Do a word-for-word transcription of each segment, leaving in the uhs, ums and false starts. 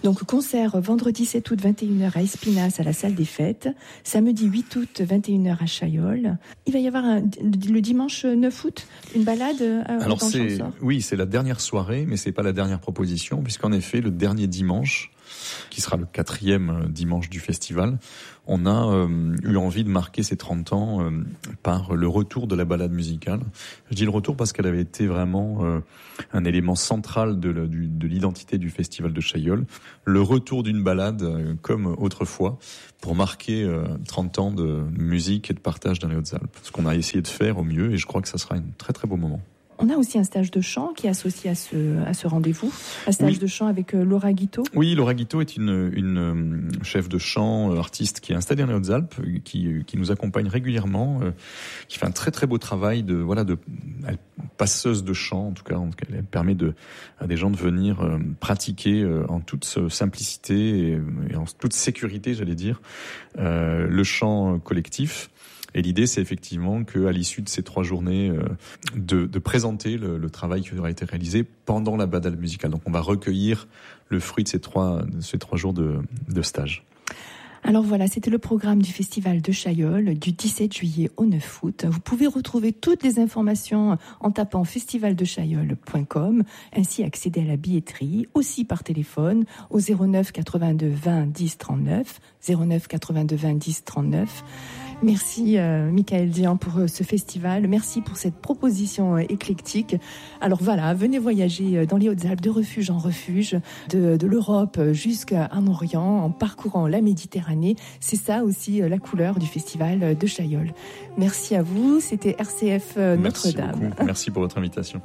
Donc concert vendredi sept août vingt et une heures à Espinasse à la salle des fêtes, samedi huit août vingt et une heures à Chaillol. Il va y avoir un, le dimanche neuf août une balade euh, Alors dans c'est, le Champsort. Oui, c'est la dernière soirée, mais c'est pas la dernière proposition, puisqu'en effet le dernier dimanche, qui sera le quatrième dimanche du festival, on a euh, eu envie de marquer ces trente ans euh, par le retour de la balade musicale. Je dis le retour parce qu'elle avait été vraiment euh, un élément central de, la, du, de l'identité du festival de Chaillol. Le retour d'une balade euh, comme autrefois pour marquer euh, trente ans de musique et de partage dans les Hautes-Alpes. Ce qu'on a essayé de faire au mieux et je crois que ça sera un très très beau moment. On a aussi un stage de chant qui est associé à ce, à ce rendez-vous, un stage oui. de chant avec euh, Laura Guiteau. Oui, Laura Guiteau est une, une chef de chant, euh, artiste qui est installée dans les Hautes-Alpes, qui, qui nous accompagne régulièrement, euh, qui fait un très très beau travail de voilà de elle, passeuse de chant. En tout cas, elle permet de, à des gens de venir euh, pratiquer euh, en toute simplicité et, et en toute sécurité, j'allais dire, euh, le chant collectif. Et l'idée, c'est effectivement qu'à l'issue de ces trois journées, euh, de, de présenter le, le travail qui aura été réalisé pendant la balade musicale. Donc, on va recueillir le fruit de ces trois, de ces trois jours de, de stage. Alors voilà, c'était le programme du Festival de Chaillol du dix-sept juillet au neuf août. Vous pouvez retrouver toutes les informations en tapant festival de chaillol point com, ainsi accéder à la billetterie, aussi par téléphone au zéro neuf quatre-vingt-deux vingt dix trente-neuf, zéro neuf quatre-vingt-deux vingt dix trente-neuf. Merci euh, Michael Dian pour euh, ce festival, merci pour cette proposition euh, éclectique. Alors voilà, venez voyager dans les Hautes-Alpes de refuge en refuge, de, de l'Europe jusqu'à Orient, en parcourant la Méditerranée. C'est ça aussi euh, la couleur du festival de Chaillol. Merci à vous, c'était R C F euh, Notre-Dame. Merci beaucoup, merci pour votre invitation.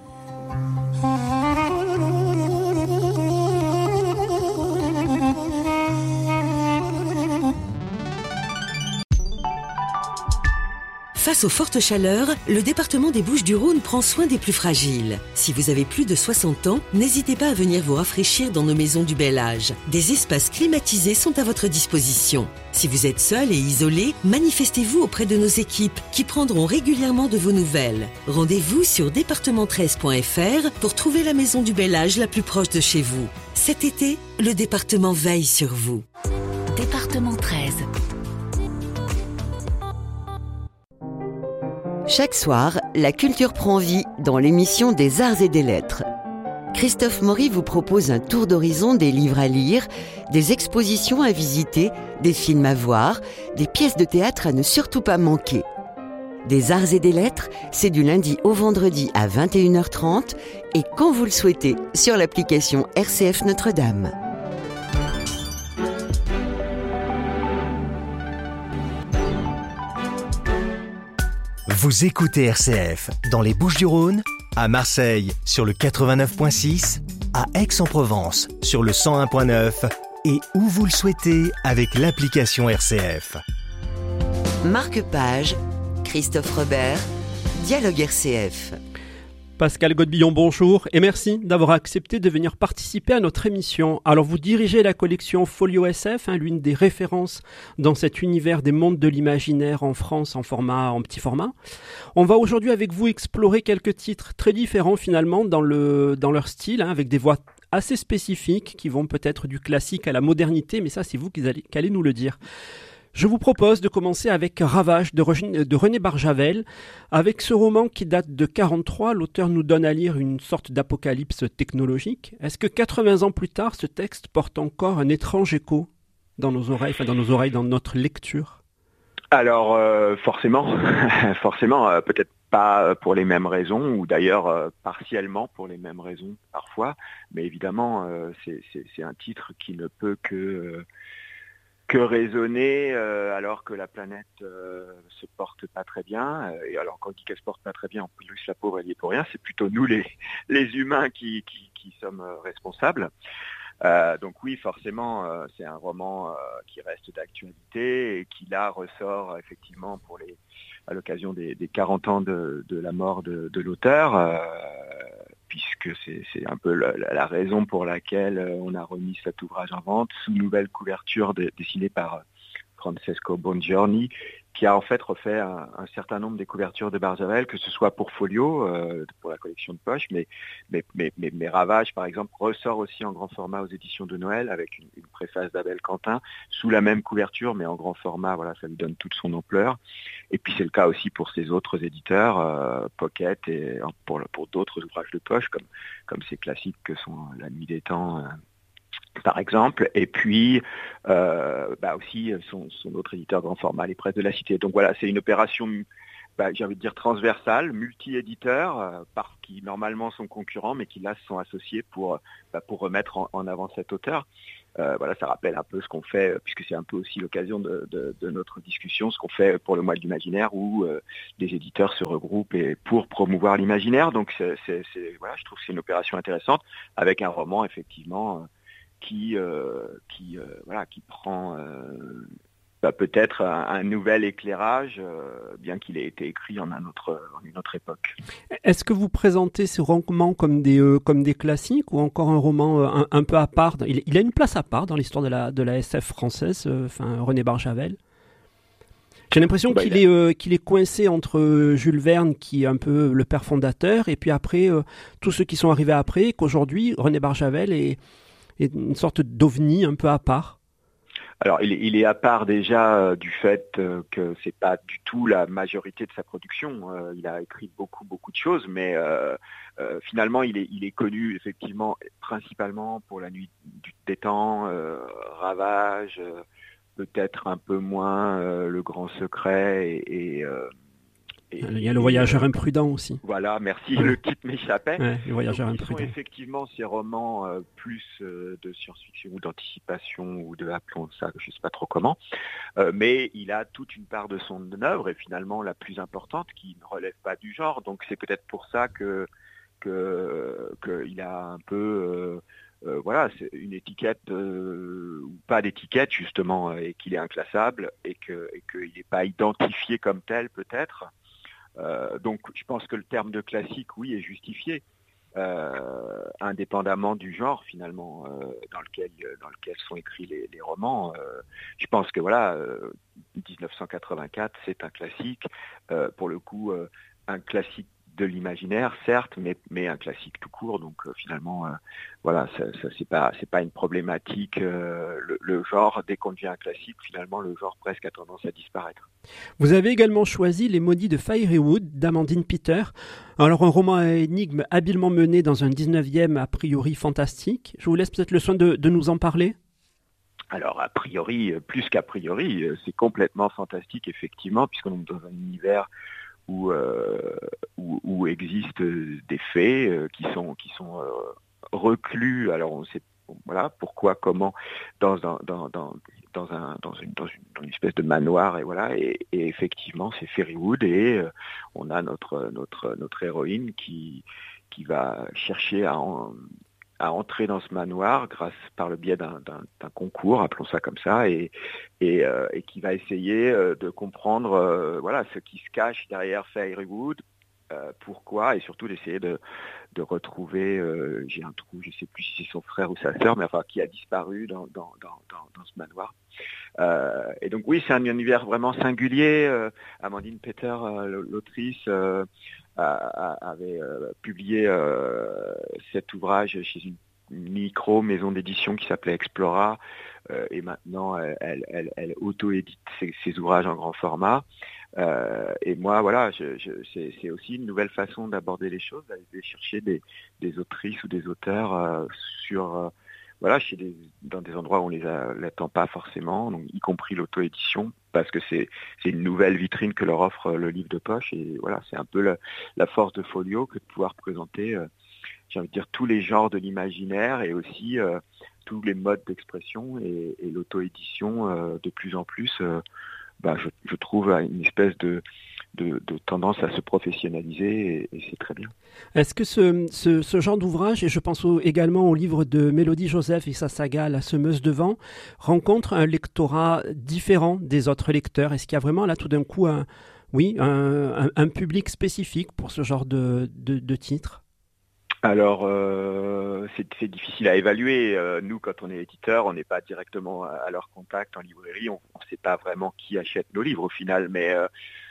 Face aux fortes chaleurs, le département des Bouches-du-Rhône prend soin des plus fragiles. Si vous avez plus de soixante ans, n'hésitez pas à venir vous rafraîchir dans nos maisons du bel âge. Des espaces climatisés sont à votre disposition. Si vous êtes seul et isolé, manifestez-vous auprès de nos équipes qui prendront régulièrement de vos nouvelles. Rendez-vous sur département treize point f r pour trouver la maison du bel âge la plus proche de chez vous. Cet été, le département veille sur vous. Département treize. Chaque soir, la culture prend vie dans l'émission des Arts et des Lettres. Christophe Maury vous propose un tour d'horizon des livres à lire, des expositions à visiter, des films à voir, des pièces de théâtre à ne surtout pas manquer. Des Arts et des Lettres, c'est du lundi au vendredi à vingt et une heures trente et quand vous le souhaitez sur l'application R C F Notre-Dame. Vous écoutez R C F dans les Bouches-du-Rhône, à Marseille sur le quatre-vingt-neuf point six, à Aix-en-Provence sur le cent un point neuf et où vous le souhaitez avec l'application R C F. Marque-page, Christophe Robert, Dialogue R C F. Pascal Godbillon, bonjour et merci d'avoir accepté de venir participer à notre émission. Alors vous dirigez la collection Folio S F, hein, l'une des références dans cet univers des mondes de l'imaginaire en France en format, en petit format. On va aujourd'hui avec vous explorer quelques titres très différents finalement dans, le, dans leur style, hein, avec des voix assez spécifiques qui vont peut-être du classique à la modernité, mais ça c'est vous qui allez, qui allez nous le dire. Je vous propose de commencer avec Ravage de René Barjavel. Avec ce roman qui date de quarante-trois, l'auteur nous donne à lire une sorte d'apocalypse technologique. Est-ce que quatre-vingts ans plus tard, ce texte porte encore un étrange écho dans nos oreilles, enfin dans nos oreilles, dans notre lecture ? Alors euh, forcément, forcément, euh, peut-être pas pour les mêmes raisons, ou d'ailleurs euh, partiellement pour les mêmes raisons parfois, mais évidemment, euh, c'est, c'est, c'est un titre qui ne peut que... Euh, que raisonner euh, alors que la planète euh, se porte pas très bien. Euh, et alors quand on dit qu'elle se porte pas très bien, en plus la pauvre elle y est pour rien, c'est plutôt nous les, les humains qui, qui, qui sommes euh, responsables. Euh, donc oui, forcément, euh, c'est un roman euh, qui reste d'actualité et qui là ressort effectivement pour les, à l'occasion des, des quarante ans de, de la mort de, de l'auteur, euh, puisque c'est, c'est un peu la, la raison pour laquelle on a remis cet ouvrage en vente sous nouvelle couverture de, dessinée par Francesco Bongiorni, qui a en fait refait un, un certain nombre des couvertures de Barjavel, que ce soit pour Folio, euh, pour la collection de poche, mais, mais, mais, mais, mais Ravage, par exemple, ressort aussi en grand format aux éditions de Noël, avec une, une préface d'Abel Quentin, sous la même couverture, mais en grand format, voilà, ça lui donne toute son ampleur. Et puis c'est le cas aussi pour ses autres éditeurs, euh, Pocket, et pour, pour d'autres ouvrages de poche, comme, comme ces classiques que sont La Nuit des Temps, euh, par exemple, et puis euh, bah aussi son, son autre éditeur grand format, Les Presses de la Cité. Donc voilà, c'est une opération, bah, j'ai envie de dire transversale, multi-éditeurs, euh, par, qui normalement sont concurrents, mais qui là se sont associés pour, bah, pour remettre en, en avant cet auteur. Euh, voilà, ça rappelle un peu ce qu'on fait, puisque c'est un peu aussi l'occasion de, de, de notre discussion, ce qu'on fait pour le mois de l'imaginaire, où euh, les éditeurs se regroupent et pour promouvoir l'imaginaire. Donc c'est, c'est, c'est, voilà, je trouve que c'est une opération intéressante, avec un roman effectivement euh, qui, euh, qui, euh, voilà, qui prend euh, bah, peut-être un, un nouvel éclairage, euh, bien qu'il ait été écrit en, un autre, en une autre époque. Est-ce que vous présentez ces romans comme des, euh, comme des classiques ou encore un roman euh, un, un peu à part? il, il a une place à part dans l'histoire de la, de la S F française, euh, enfin, René Barjavel. J'ai l'impression bah, qu'il, est, euh, qu'il est coincé entre Jules Verne, qui est un peu le père fondateur, et puis après, euh, tous ceux qui sont arrivés après, qu'aujourd'hui, René Barjavel est, est une sorte d'ovni un peu à part. Alors, il est, il est à part déjà euh, du fait euh, que c'est pas du tout la majorité de sa production. Euh, il a écrit beaucoup, beaucoup de choses, mais euh, euh, finalement, il est, il est connu effectivement principalement pour La Nuit du, des Temps, euh, Ravage, euh, peut-être un peu moins euh, Le Grand Secret et, et euh, Et, il y a Le Voyageur euh, imprudent aussi. Voilà, merci, ouais. Le titre m'échappait. Ouais, Le Voyageur Donc, imprudent. Ce sont effectivement ces romans euh, plus euh, de science-fiction ou d'anticipation ou de, appelons ça, je ne sais pas trop comment. Euh, mais il a toute une part de son œuvre, et finalement la plus importante, qui ne relève pas du genre. Donc c'est peut-être pour ça que, que, que il a un peu... Euh, Euh, voilà, c'est une étiquette euh, ou pas d'étiquette justement, et qu'il est inclassable et que et qu'il n'est pas identifié comme tel peut-être. Euh, donc je pense que le terme de classique, oui, est justifié, euh, indépendamment du genre finalement euh, dans lequel dans lequel sont écrits les, les romans. Euh, je pense que voilà, euh, dix-neuf cent quatre-vingt-quatre, c'est un classique, euh, pour le coup, euh, un classique de l'imaginaire, certes, mais, mais un classique tout court. Donc euh, finalement, euh, voilà, ça, ça c'est pas c'est pas une problématique. Euh, le, le genre, dès qu'on devient un classique, finalement, le genre presque a tendance à disparaître. Vous avez également choisi Les Maudits de Fairywood d'Amandine Peter. Alors un roman à énigme habilement mené dans un dix-neuvième a priori fantastique. Je vous laisse peut-être le soin de, de nous en parler. Alors, a priori, plus qu'a priori, c'est complètement fantastique, effectivement, puisqu'on est dans un univers Où, euh, où, où existent des faits euh, qui sont, qui sont euh, reclus. Alors on sait voilà, pourquoi, comment, dans, dans, dans, dans, dans, un, dans, une, dans, une, dans une espèce de manoir. Et, voilà, et, et effectivement, c'est Fairywood. Et euh, on a notre, notre, notre héroïne qui, qui va chercher à... En, à entrer dans ce manoir grâce par le biais d'un, d'un, d'un concours, appelons ça comme ça, et, et, euh, et qui va essayer euh, de comprendre euh, voilà, ce qui se cache derrière Fairywood, euh, pourquoi, et surtout d'essayer de, de retrouver, euh, j'ai un trou, je ne sais plus si c'est son frère ou sa sœur, mais enfin qui a disparu dans, dans, dans, dans, dans ce manoir. Euh, et donc oui, c'est un univers vraiment singulier. Euh, Amandine Peter, euh, l'autrice, euh, avait euh, publié euh, cet ouvrage chez une micro maison d'édition qui s'appelait Explora, euh, et maintenant elle, elle, elle auto-édite ses, ses ouvrages en grand format. Euh, et moi, voilà, je, je, c'est, c'est aussi une nouvelle façon d'aborder les choses, d'aller chercher des, des autrices ou des auteurs euh, sur euh, voilà, chez des, dans des endroits où on les a, l'attend pas forcément, donc y compris l'auto-édition, parce que c'est, c'est une nouvelle vitrine que leur offre le livre de poche. Et voilà, c'est un peu la, la force de Folio que de pouvoir présenter, euh, j'ai envie de dire, tous les genres de l'imaginaire et aussi euh, tous les modes d'expression, et, et l'auto-édition euh, de plus en plus, euh, bah, je, je trouve une espèce de De, de tendance à se professionnaliser, et, et c'est très bien. Est-ce que ce, ce, ce genre d'ouvrage, et je pense au, également au livre de Mélodie Joseph et sa saga La Semeuse de Vent, rencontre un lectorat différent des autres lecteurs? Est-ce qu'il y a vraiment là tout d'un coup un, oui, un, un, un public spécifique pour ce genre de, de, de titre? Alors, euh, c'est, c'est difficile à évaluer. Euh, nous, quand on est éditeur, on n'est pas directement à, à leur contact en librairie. On ne sait pas vraiment qui achète nos livres au final. Mais euh,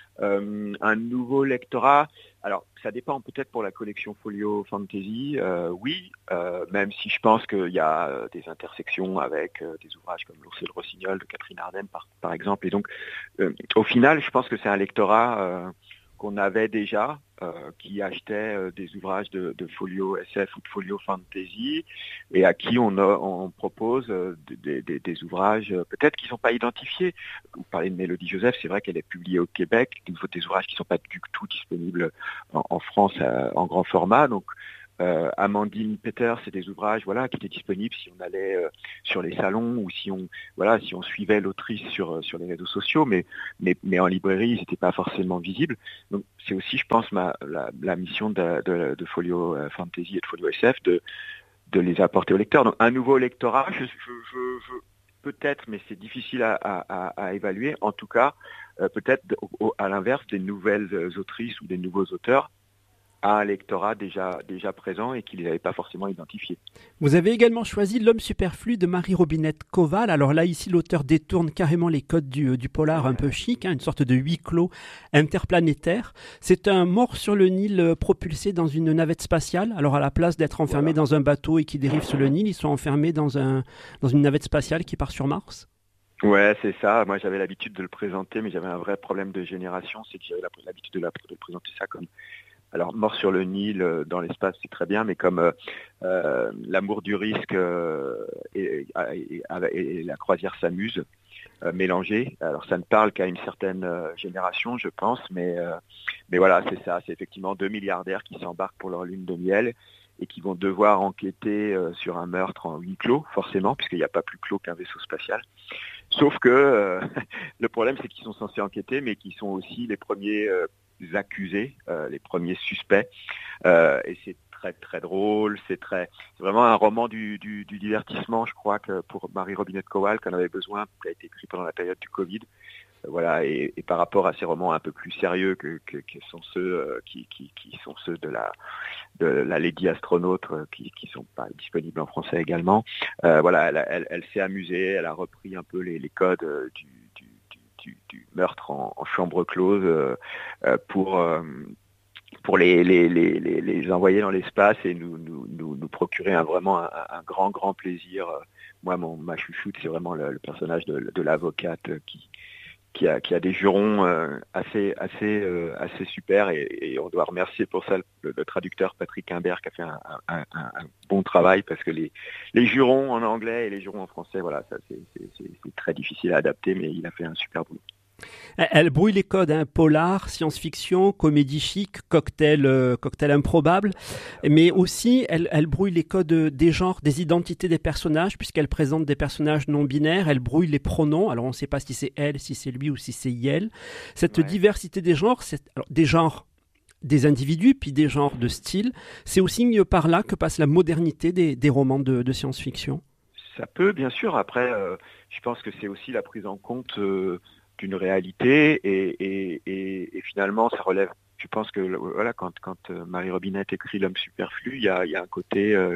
euh, un nouveau lectorat, alors ça dépend peut-être pour la collection Folio Fantasy. Euh, oui, euh, même si je pense qu'il y a des intersections avec euh, des ouvrages comme L'Ours et le Rossignol de Catherine Ardenne, par, par exemple. Et donc, euh, au final, je pense que c'est un lectorat euh, qu'on avait déjà, euh, qui achetait euh, des ouvrages de, de Folio S F ou de Folio Fantasy, et à qui on, a, on propose euh, des, des, des ouvrages euh, peut-être qui ne sont pas identifiés. Vous parlez de Mélodie Joseph, c'est vrai qu'elle est publiée au Québec, des, des ouvrages qui ne sont pas du tout disponibles en, en France euh, en grand format. Donc, Euh, Amandine Peter, c'est des ouvrages voilà qui étaient disponibles si on allait euh, sur les salons ou si on voilà si on suivait l'autrice sur sur les réseaux sociaux, mais mais mais en librairie ils n'étaient pas forcément visibles. Donc c'est aussi, je pense, ma la, la mission de, de, de Folio Fantasy et de Folio S F de de les apporter aux lecteurs. Donc un nouveau lectorat, je, je, je, je peut-être, mais c'est difficile à, à, à évaluer. En tout cas, euh, peut-être au, à l'inverse des nouvelles autrices ou des nouveaux auteurs à un lectorat déjà, déjà présent et qu'ils n'avaient pas forcément identifié. Vous avez également choisi L'homme superflu de Marie-Robinette Kowal. Alors là, ici, l'auteur détourne carrément les codes du, du polar un peu chic, hein, une sorte de huis clos interplanétaire. C'est un mort sur le Nil propulsé dans une navette spatiale. Alors à la place d'être enfermé voilà. dans un bateau et qui dérive sur le Nil, ils sont enfermés dans, un, dans une navette spatiale qui part sur Mars. Ouais, c'est ça. Moi, j'avais l'habitude de le présenter, mais j'avais un vrai problème de génération. C'est que j'avais l'habitude de, la, de présenter ça comme... Alors, Mort sur le Nil, euh, dans l'espace, c'est très bien, mais comme euh, euh, l'amour du risque euh, et, et, et, et la croisière s'amuse, euh, mélangés. Alors, ça ne parle qu'à une certaine euh, génération, je pense, mais, euh, mais voilà, c'est ça. C'est effectivement deux milliardaires qui s'embarquent pour leur lune de miel et qui vont devoir enquêter euh, sur un meurtre en huis clos, forcément, puisqu'il n'y a pas plus clos qu'un vaisseau spatial. Sauf que euh, le problème, c'est qu'ils sont censés enquêter, mais qu'ils sont aussi les premiers... Euh, accusés, euh, les premiers suspects, euh, et c'est très très drôle, c'est très, c'est vraiment un roman du, du, du divertissement, je crois que pour Marie-Robinette Kowal, qu'on avait besoin, qui a été écrit pendant la période du Covid, euh, voilà, et, et par rapport à ces romans un peu plus sérieux que, que, que sont ceux euh, qui, qui, qui sont ceux de la de la Lady Astronaute, euh, qui qui sont pas disponibles en français également, euh, voilà, elle, elle, elle s'est amusée, elle a repris un peu les, les codes euh, du, du Du, du meurtre en, en chambre close euh, euh, pour euh, pour les, les, les, les, les envoyer dans l'espace et nous, nous, nous, nous procurer un, vraiment un, un grand grand plaisir. Moi, mon ma chouchoute, c'est vraiment le, le personnage de, de l'avocate qui qui a qui a des jurons euh, assez assez euh, assez super et, et on doit remercier pour ça le, le traducteur Patrick Imbert qui a fait un, un, un, un bon travail, parce que les les jurons en anglais et les jurons en français, voilà, ça c'est c'est, c'est, c'est très difficile à adapter, mais il a fait un super boulot. Elle brouille les codes, hein, polar, science-fiction, comédie chic, cocktail, euh, cocktail improbable, mais aussi elle, elle brouille les codes des genres, des identités des personnages, puisqu'elle présente des personnages non binaires. Elle brouille les pronoms, alors on ne sait pas si c'est elle, si c'est lui ou si c'est elle. Cette ouais. diversité des genres, c'est alors, des genres des individus, puis des genres de style, c'est aussi par là que passe la modernité des, des romans de, de science-fiction. Ça peut, bien sûr. Après, euh, je pense que c'est aussi la prise en compte euh, d'une réalité et, et, et, et finalement ça relève, je pense que voilà, quand, quand Marie-Robinette écrit L'homme superflu, il y a, il y a un côté euh,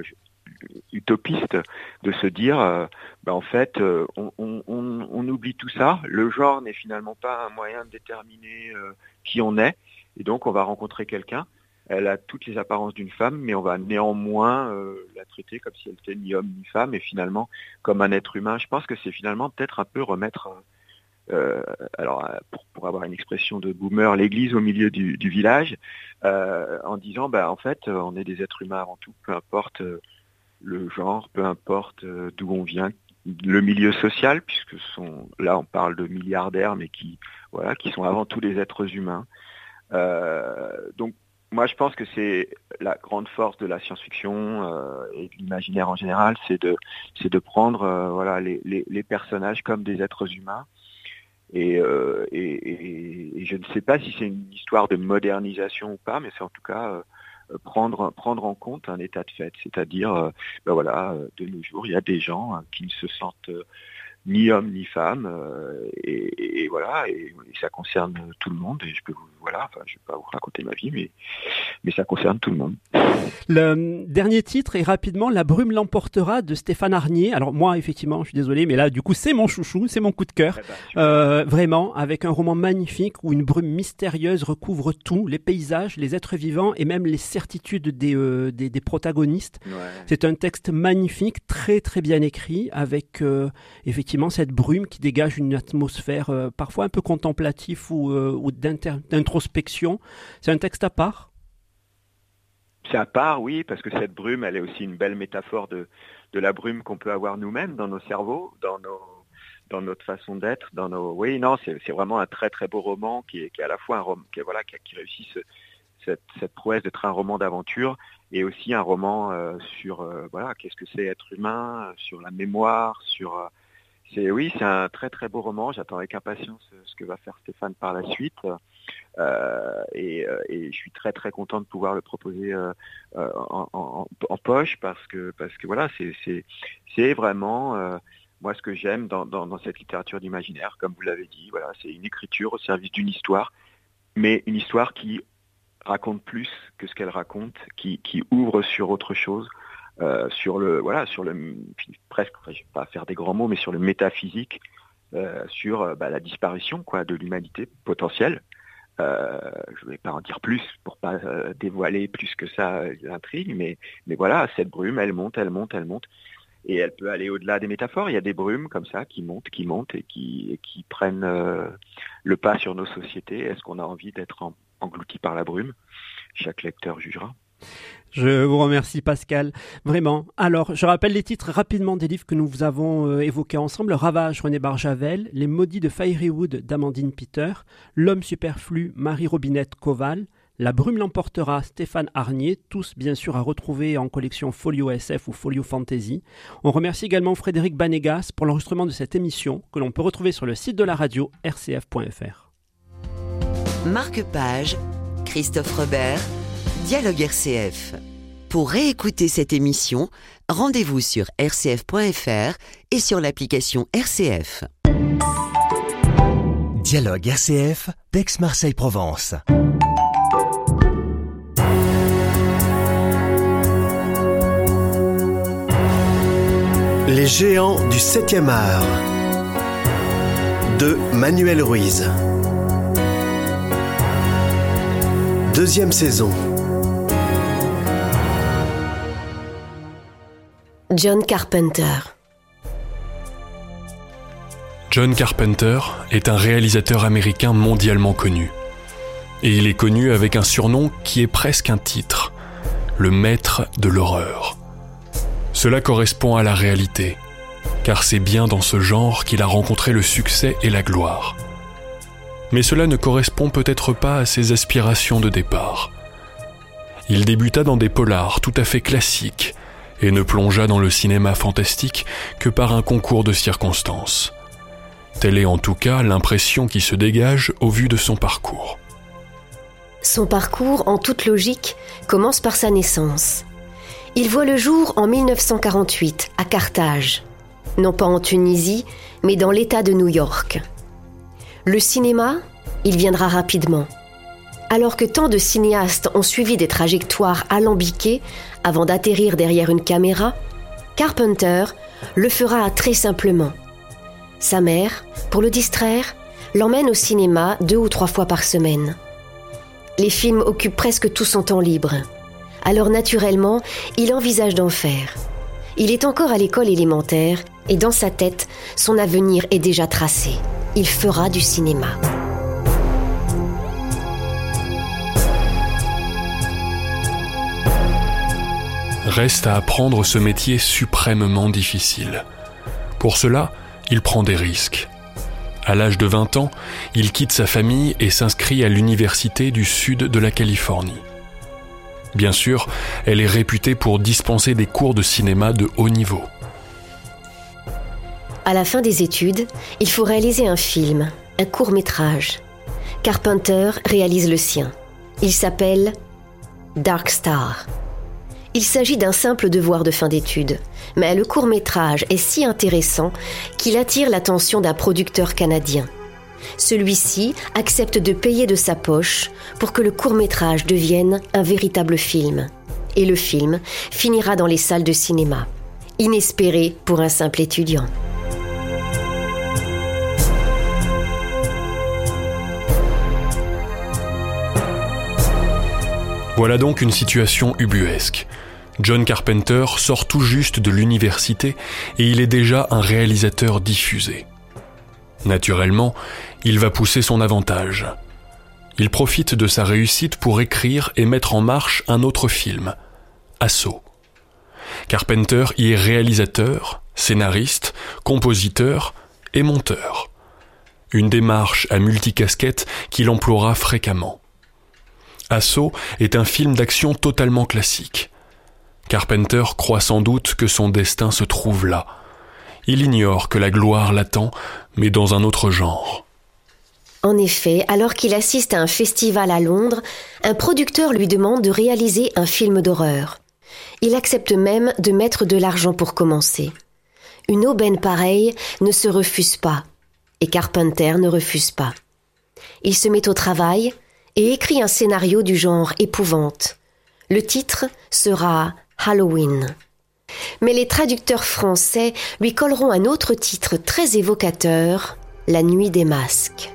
utopiste de se dire euh, bah en fait euh, on, on, on, on oublie tout ça, le genre n'est finalement pas un moyen de déterminer euh, qui on est, et donc on va rencontrer quelqu'un, elle a toutes les apparences d'une femme, mais on va néanmoins euh, la traiter comme si elle était ni homme ni femme, et finalement comme un être humain. Je pense que c'est finalement peut-être un peu remettre Euh, alors pour, pour avoir une expression de boomer, l'église au milieu du, du village, euh, en disant bah en fait on est des êtres humains avant tout, peu importe euh, le genre, peu importe euh, d'où on vient, le milieu social, puisque sont, là on parle de milliardaires, mais qui voilà qui sont avant tout des êtres humains. Euh, donc moi je pense que c'est la grande force de la science-fiction euh, et de l'imaginaire en général, c'est de c'est de prendre euh, voilà les, les, les personnages comme des êtres humains. Et, euh, et, et, et je ne sais pas si c'est une histoire de modernisation ou pas, mais c'est en tout cas euh, prendre prendre en compte un état de fait, c'est-à-dire euh, ben voilà, de nos jours il y a des gens hein, qui ne se sentent ni homme ni femme, euh, et, et voilà, et, et ça concerne tout le monde. Et je peux vous, voilà, enfin, je vais pas vous raconter ma vie, mais mais ça concerne tout le monde. Le dernier titre est rapidement La brume l'emportera de Stéphane Arnier. Alors moi, effectivement, je suis désolé, mais là, du coup, c'est mon chouchou, c'est mon coup de cœur. Eh ben, euh, vraiment, avec un roman magnifique où une brume mystérieuse recouvre tout, les paysages, les êtres vivants et même les certitudes des euh, des, des protagonistes. Ouais. C'est un texte magnifique, très très bien écrit, avec euh, effectivement cette brume qui dégage une atmosphère euh, parfois un peu contemplative ou, euh, ou d'inter- d'introspection. C'est un texte à part. C'est à part, oui, parce que cette brume, elle est aussi une belle métaphore de, de la brume qu'on peut avoir nous-mêmes dans nos cerveaux, dans nos, dans notre façon d'être, dans nos. Oui, non, c'est, c'est vraiment un très très beau roman qui est, qui est à la fois un roman, qui est, voilà, qui, qui réussit ce, cette, cette prouesse d'être un roman d'aventure et aussi un roman euh, sur euh, voilà, qu'est-ce que c'est être humain, sur la mémoire, sur. Euh, c'est oui, c'est un très très beau roman. J'attends avec impatience ce que va faire Stéphane par la suite. Euh, et, et je suis très très content de pouvoir le proposer euh, en, en, en poche parce que parce que voilà c'est c'est c'est vraiment euh, moi ce que j'aime dans, dans, dans cette littérature d'imaginaire, comme vous l'avez dit, voilà, c'est une écriture au service d'une histoire, mais une histoire qui raconte plus que ce qu'elle raconte, qui qui ouvre sur autre chose, euh, sur le voilà sur le presque, enfin, je vais pas faire des grands mots, mais sur le métaphysique, euh, sur bah, la disparition quoi de l'humanité potentielle. Euh, je ne vais pas en dire plus pour pas euh, dévoiler plus que ça euh, l'intrigue, mais, mais voilà, cette brume, elle monte, elle monte, elle monte, et elle peut aller au-delà des métaphores. Il y a des brumes comme ça qui montent, qui montent et qui, et qui prennent euh, le pas sur nos sociétés. Est-ce qu'on a envie d'être en, englouti par la brume ? Chaque lecteur jugera. Je vous remercie Pascal, vraiment. Alors, je rappelle les titres rapidement des livres que nous vous avons euh, évoqués ensemble. Ravage, René Barjavel, Les Maudits de Fairywood d'Amandine Peter, L'Homme superflu, Marie-Robinette Koval, La brume l'emportera, Stéphane Arnier, tous bien sûr à retrouver en collection Folio S F ou Folio Fantasy. On remercie également Frédéric Banegas pour l'enregistrement de cette émission que l'on peut retrouver sur le site de la radio r c f point f r. Marque-page, Christophe Robert, Dialogue R C F. Pour réécouter cette émission, rendez-vous sur r c f point f r et sur l'application R C F. Dialogue R C F d'Aix-Marseille-Provence. Les géants du septième art de Manuel Ruiz. Deuxième saison. John Carpenter. John Carpenter est un réalisateur américain mondialement connu. Et il est connu avec un surnom qui est presque un titre, le maître de l'horreur. Cela correspond à la réalité, car c'est bien dans ce genre qu'il a rencontré le succès et la gloire. Mais cela ne correspond peut-être pas à ses aspirations de départ. Il débuta dans des polars tout à fait classiques, et ne plongea dans le cinéma fantastique que par un concours de circonstances. Telle est en tout cas l'impression qui se dégage au vu de son parcours. Son parcours, en toute logique, commence par sa naissance. Il voit le jour en mille neuf cent quarante-huit, à Carthage. Non pas en Tunisie, mais dans l'État de New York. Le cinéma, il viendra rapidement. Alors que tant de cinéastes ont suivi des trajectoires alambiquées avant d'atterrir derrière une caméra, Carpenter le fera très simplement. Sa mère, pour le distraire, l'emmène au cinéma deux ou trois fois par semaine. Les films occupent presque tout son temps libre. Alors naturellement, il envisage d'en faire. Il est encore à l'école élémentaire et dans sa tête, son avenir est déjà tracé. Il fera du cinéma. Reste à apprendre ce métier suprêmement difficile. Pour cela, il prend des risques. À l'âge de vingt ans, il quitte sa famille et s'inscrit à l'université du sud de la Californie. Bien sûr, elle est réputée pour dispenser des cours de cinéma de haut niveau. À la fin des études, il faut réaliser un film, un court-métrage. Carpenter réalise le sien. Il s'appelle Dark Star. Il s'agit d'un simple devoir de fin d'études, mais le court-métrage est si intéressant qu'il attire l'attention d'un producteur canadien. Celui-ci accepte de payer de sa poche pour que le court-métrage devienne un véritable film. Et le film finira dans les salles de cinéma. Inespéré pour un simple étudiant. Voilà donc une situation ubuesque. John Carpenter sort tout juste de l'université et il est déjà un réalisateur diffusé. Naturellement, il va pousser son avantage. Il profite de sa réussite pour écrire et mettre en marche un autre film, Assaut. Carpenter y est réalisateur, scénariste, compositeur et monteur. Une démarche à multicasquettes qu'il emploiera fréquemment. Assaut est un film d'action totalement classique. Carpenter croit sans doute que son destin se trouve là. Il ignore que la gloire l'attend, mais dans un autre genre. En effet, alors qu'il assiste à un festival à Londres, un producteur lui demande de réaliser un film d'horreur. Il accepte même de mettre de l'argent pour commencer. Une aubaine pareille ne se refuse pas, et Carpenter ne refuse pas. Il se met au travail et écrit un scénario du genre épouvante. Le titre sera Halloween. Mais les traducteurs français lui colleront un autre titre très évocateur, La Nuit des Masques.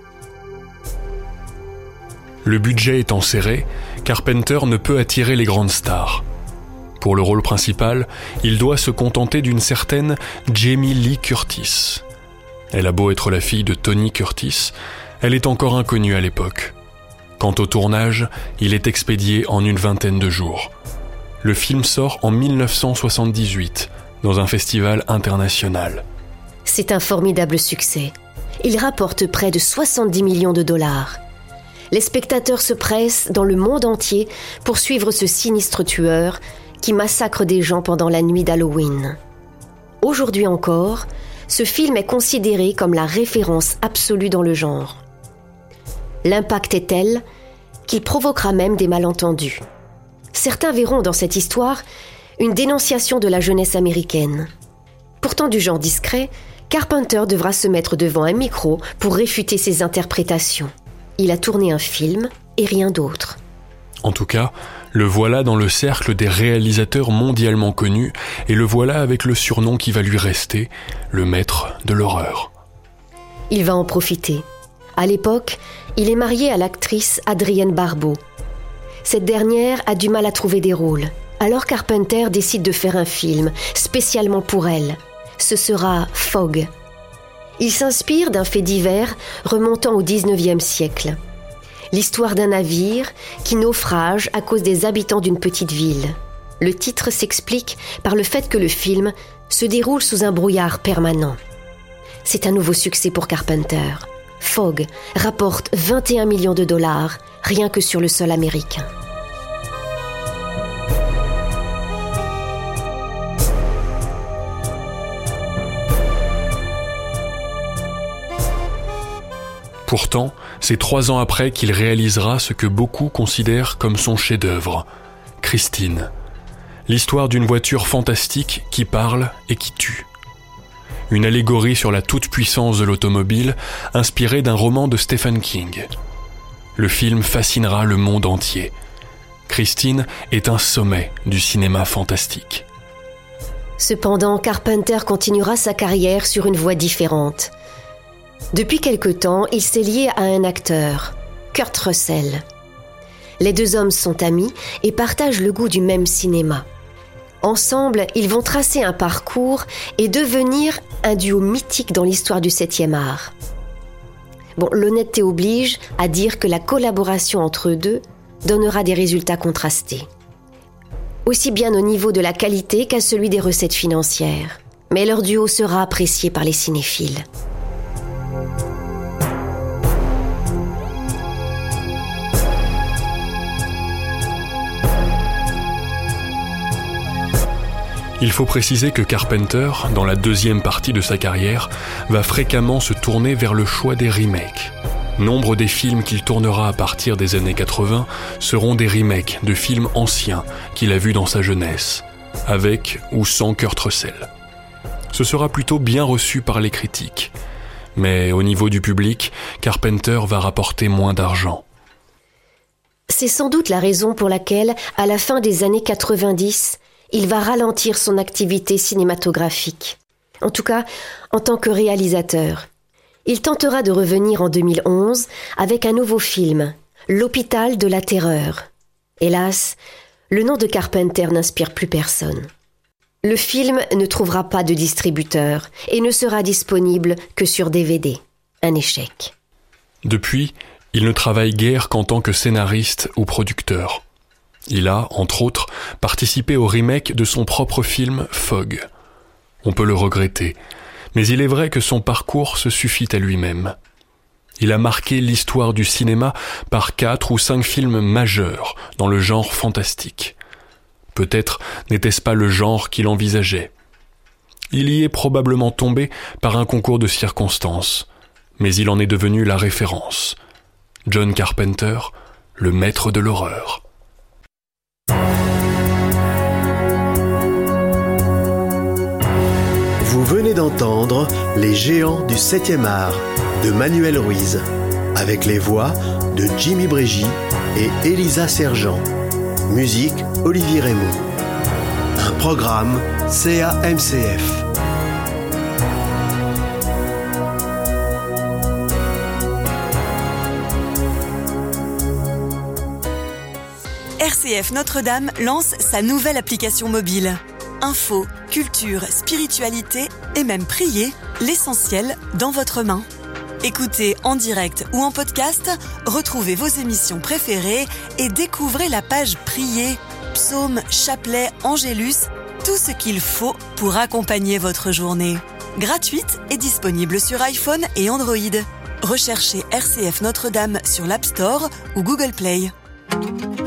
Le budget étant serré, Carpenter ne peut attirer les grandes stars. Pour le rôle principal, il doit se contenter d'une certaine Jamie Lee Curtis. Elle a beau être la fille de Tony Curtis, elle est encore inconnue à l'époque. Quant au tournage, il est expédié en une vingtaine de jours. Le film sort en dix-neuf cent soixante-dix-huit, dans un festival international. C'est un formidable succès. Il rapporte près de soixante-dix millions de dollars. Les spectateurs se pressent dans le monde entier pour suivre ce sinistre tueur qui massacre des gens pendant la nuit d'Halloween. Aujourd'hui encore, ce film est considéré comme la référence absolue dans le genre. L'impact est tel qu'il provoquera même des malentendus. Certains verront dans cette histoire une dénonciation de la jeunesse américaine. Pourtant du genre discret, Carpenter devra se mettre devant un micro pour réfuter ses interprétations. Il a tourné un film et rien d'autre. En tout cas, le voilà dans le cercle des réalisateurs mondialement connus et le voilà avec le surnom qui va lui rester, le maître de l'horreur. Il va en profiter. À l'époque, il est marié à l'actrice Adrienne Barbeau. Cette dernière a du mal à trouver des rôles. Alors Carpenter décide de faire un film, spécialement pour elle. Ce sera Fog. Il s'inspire d'un fait divers remontant au dix-neuvième siècle. L'histoire d'un navire qui naufrage à cause des habitants d'une petite ville. Le titre s'explique par le fait que le film se déroule sous un brouillard permanent. C'est un nouveau succès pour Carpenter. Fog rapporte vingt et un millions de dollars, rien que sur le sol américain. Pourtant, c'est trois ans après qu'il réalisera ce que beaucoup considèrent comme son chef-d'œuvre, Christine. L'histoire d'une voiture fantastique qui parle et qui tue. Une allégorie sur la toute-puissance de l'automobile, inspirée d'un roman de Stephen King. Le film fascinera le monde entier. Christine est un sommet du cinéma fantastique. Cependant, Carpenter continuera sa carrière sur une voie différente. Depuis quelque temps, il s'est lié à un acteur, Kurt Russell. Les deux hommes sont amis et partagent le goût du même cinéma. Ensemble, ils vont tracer un parcours et devenir un duo mythique dans l'histoire du septième art. Bon, l'honnêteté oblige à dire que la collaboration entre eux deux donnera des résultats contrastés. Aussi bien au niveau de la qualité qu'à celui des recettes financières. Mais leur duo sera apprécié par les cinéphiles. Il faut préciser que Carpenter, dans la deuxième partie de sa carrière, va fréquemment se tourner vers le choix des remakes. Nombre des films qu'il tournera à partir des années quatre-vingts seront des remakes de films anciens qu'il a vus dans sa jeunesse, avec ou sans Kurt Russell. Ce sera plutôt bien reçu par les critiques. Mais au niveau du public, Carpenter va rapporter moins d'argent. C'est sans doute la raison pour laquelle, à la fin des années quatre-vingt-dix, il va ralentir son activité cinématographique. En tout cas, en tant que réalisateur. Il tentera de revenir en deux mille onze avec un nouveau film, L'Hôpital de la Terreur. Hélas, le nom de Carpenter n'inspire plus personne. Le film ne trouvera pas de distributeur et ne sera disponible que sur D V D. Un échec. Depuis, il ne travaille guère qu'en tant que scénariste ou producteur. Il a, entre autres, participé au remake de son propre film Fog. On peut le regretter, mais il est vrai que son parcours se suffit à lui-même. Il a marqué l'histoire du cinéma par quatre ou cinq films majeurs dans le genre fantastique. Peut-être n'était-ce pas le genre qu'il envisageait. Il y est probablement tombé par un concours de circonstances, mais il en est devenu la référence. John Carpenter, le maître de l'horreur. Vous venez d'entendre Les Géants du septième art de Manuel Ruiz, avec les voix de Jimmy Brégy et Elisa Sergent. Musique Olivier Raymond. Un programme C A M C F. R C F Notre-Dame lance sa nouvelle application mobile. Info, culture, spiritualité et même prier, l'essentiel dans votre main. Écoutez en direct ou en podcast, retrouvez vos émissions préférées et découvrez la page Prier, psaumes, chapelets, angélus, tout ce qu'il faut pour accompagner votre journée. Gratuite et disponible sur iPhone et Android. Recherchez R C F Notre-Dame sur l'App Store ou Google Play.